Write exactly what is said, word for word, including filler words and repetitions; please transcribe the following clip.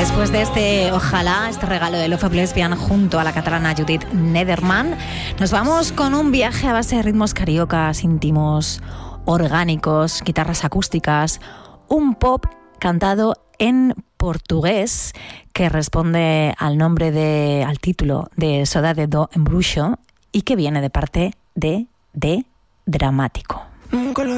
Después de este Ojalá, este regalo de Love of Lesbian junto a la catalana Judith Nederman, nos vamos con un viaje a base de ritmos cariocas, íntimos, orgánicos, guitarras acústicas, un pop cantado en portugués que responde al nombre de, al título de Saudade do Embruxo y que viene de parte de, de Dramático.